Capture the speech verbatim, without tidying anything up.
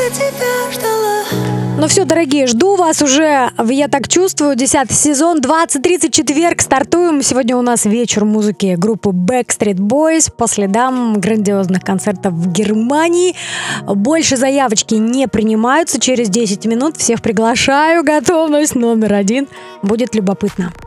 тебя ждала. Ну все, дорогие, жду вас уже, в «Я так чувствую», десятый сезон, двадцать тридцать, четверг, стартуем. Сегодня у нас вечер музыки группы Backstreet Boys по следам грандиозных концертов в Германии. Больше заявочки не принимаются, через десять минут всех приглашаю, готовность номер один, будет любопытно.